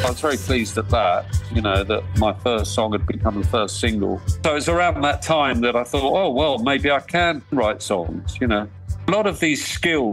I was very pleased at that, that my first song had become the first single. So it's around that time that I thought, oh, well, maybe I can write songs, A lot of these skills